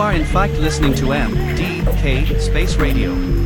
are in fact listening to MDK Space Radio.